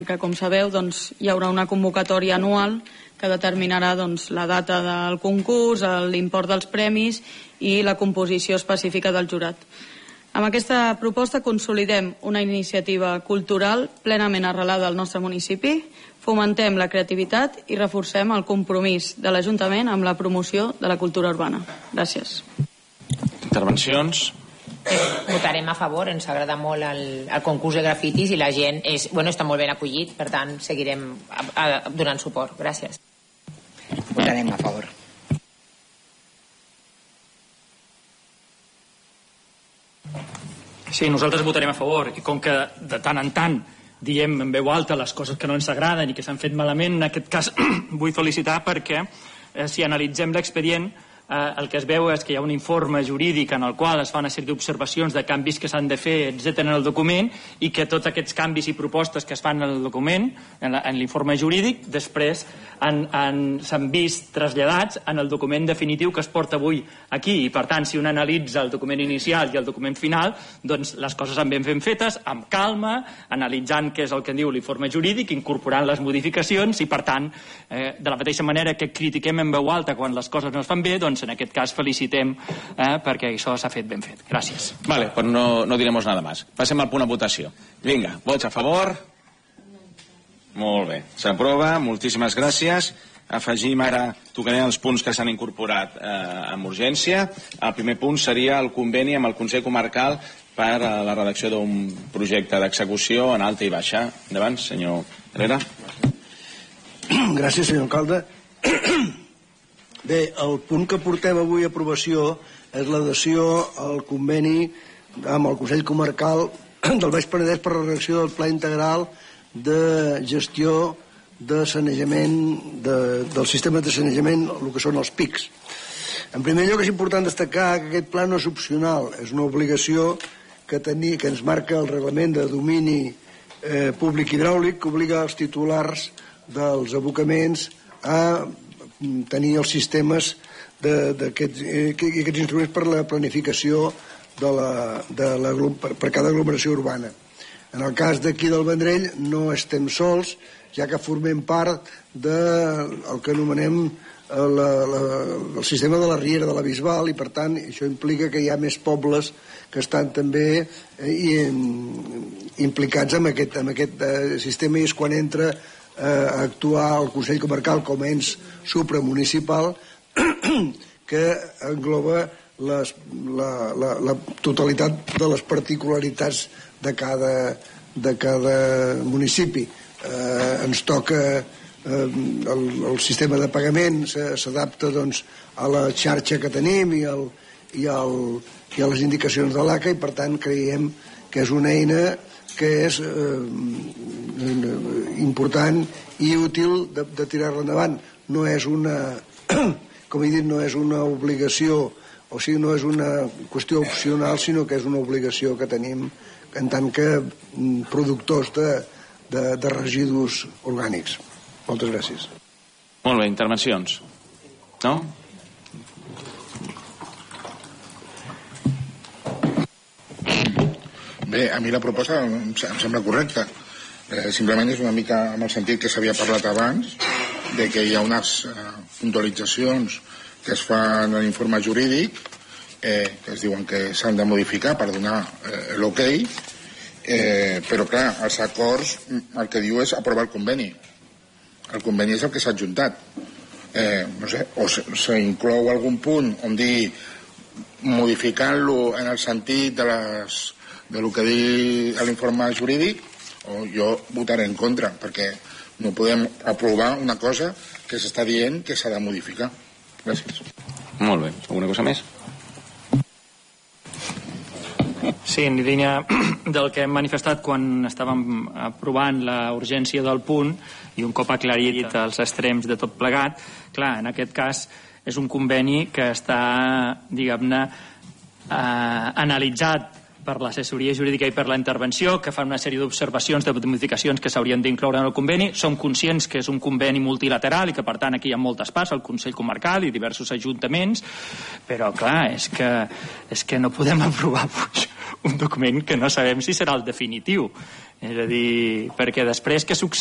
que, com sabeu, hi haurà una convocatòria anual que determinarà la data del concurs, l'import dels premis i la composició específica del jurat. Amb aquesta proposta consolidem una iniciativa cultural plenament arrelada al nostre municipi, fomentem la creativitat i reforcem el compromís de l'Ajuntament amb la promoció de la cultura urbana. Gràcies. Intervencions? Votarem a favor, ens agrada molt el concurs de grafitis i la gent està molt ben acollit, per tant seguirem donant suport. Gràcies. Votarem a favor. Sí, nosaltres votarem a favor, i com que de tant en tant diem en veu alta les coses que no ens agraden i que s'han fet malament, en aquest cas vull felicitar perquè si analitzem l'expedient el que es veu és que hi ha un informe jurídic en el qual es fa una sèrie d'observacions de canvis que s'han de fer, etc. en el document, i que tots aquests canvis i propostes que es fan en el document, en l'informe jurídic, després s'han vist traslladats en el document definitiu que es porta avui aquí, i per tant, si un analitza el document inicial i el document final, doncs les coses han ben fetes, amb calma, analitzant què és el que diu l'informe jurídic, incorporant les modificacions, i per tant, de la mateixa manera que critiquem en veu alta quan les coses no es fan bé, doncs en aquest cas felicitem perquè això s'ha fet ben fet. Gràcies. Vale, pues no diremos nada más. Passem al punt a votació. Vinga, vots a favor? Molt bé. S'aprova, moltíssimes gràcies. Afegim ara, tocarem els punts que s'han incorporat amb urgència. El primer punt seria el conveni amb el Consell Comarcal per a la redacció d'un projecte d'execució en alta i baixa. Endavant, senyor Herrera. Gràcies, senyor alcalde. Bé, el punt que portem avui a aprovació és l'adhesió al conveni amb el Consell Comarcal del Baix Penedès per la redacció del Pla Integral de gestió de sanejament, del sistema de sanejament, el que són els PICs. En primer lloc és important destacar que aquest pla no és opcional, és una obligació que ens marca el reglament de domini públic hidràulic que obliga els titulars dels abocaments a tenir els sistemes d'aquests instruments per la planificació per cada aglomeració urbana. En el cas d'aquí del Vendrell no estem sols, ja que formem part del que anomenem el sistema de la Riera de la Bisbal, i per tant això implica que hi ha més pobles que estan també implicats en aquest sistema, i és quan entra a actuar el Consell Comarcal com a ens supramunicipal que engloba la totalitat de les particularitats de cada municipi. Ens toca el sistema de pagament, s'adapta a la xarxa que tenim i a les indicacions de l'ACA, i per tant creiem que és una eina que és important i útil de tirar-la endavant. No és una, com he dit, no és una obligació, o sigui, no és una qüestió opcional, sinó que és una obligació que tenim en tant que productors de residus orgànics. Moltes gràcies. Molt bé, intervencions? No? Bé, a mi la proposta em sembla correcta. Simplement és una mica amb el sentit que s'havia parlat abans, de que hi ha unes puntualitzacions que es fan a l'informe jurídic, que es diuen que s'han de modificar per donar l'ok, però clar, els acords el que diu és aprovar el conveni. El conveni és el que s'ha adjuntat. No sé, o s'inclou algun punt on dir modificant-lo en el sentit del que diu l'informe jurídic, o jo votaré en contra, perquè no podem aprovar una cosa que s'està dient que s'ha de modificar. Gràcies. Molt bé. Alguna cosa més? Sí, en línia del que hem manifestat quan estàvem aprovant la urgència del punt i un cop aclarit els extrems de tot plegat, clar, en aquest cas és un conveni que està, diguem-ne, analitzat per l'assessoria jurídica i per la intervenció, que fan una sèrie d'observacions, de modificacions que s'haurien d'incloure en el conveni. Som conscients que és un conveni multilateral i que per tant aquí hi ha moltes parts, el Consell Comarcal i diversos ajuntaments, però clar, és que no podem aprovar un document que no sabem si serà el definitiu, És a dir, perquè després que succeeix